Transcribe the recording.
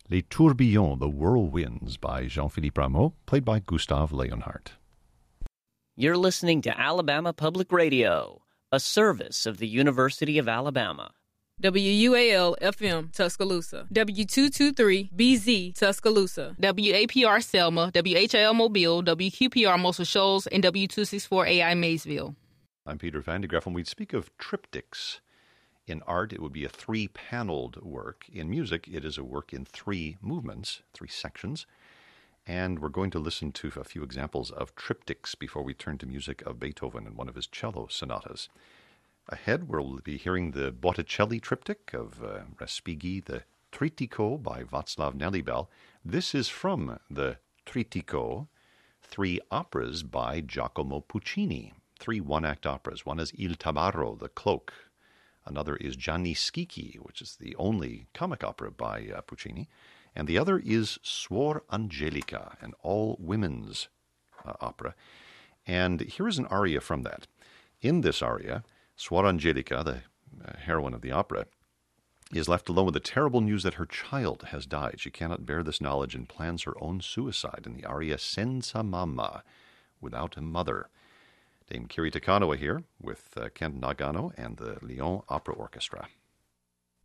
Les Tourbillons, the Whirlwinds by Jean-Philippe Rameau, played by Gustav Leonhardt. You're listening to Alabama Public Radio, a service of the University of Alabama. WUAL-FM, Tuscaloosa. W223-BZ, Tuscaloosa. WAPR Selma, WHIL Mobile, WQPR Muscle Shoals, and W264AI Maysville. I'm Peter Van de Graaff, and we'd speak of triptychs. In art, it would be a three-paneled work. In music, it is a work in three movements, three sections. And we're going to listen to a few examples of triptychs before we turn to music of Beethoven and one of his cello sonatas. Ahead, we'll be hearing the Botticelli triptych of Respighi, the Trittico by Václav Nelibel. This is from the Trittico, three operas by Giacomo Puccini, three one-act operas. One is Il Tabarro, the Cloak. Another is Gianni Schicchi, which is the only comic opera by Puccini. And the other is Suor Angelica, an all-women's opera. And here is an aria from that. In this aria, Suor Angelica, the heroine of the opera, is left alone with the terrible news that her child has died. She cannot bear this knowledge and plans her own suicide in the aria Senza Mamma, without a mother. Dame Kiri Te Kanawa here with Kent Nagano and the Lyon Opera Orchestra.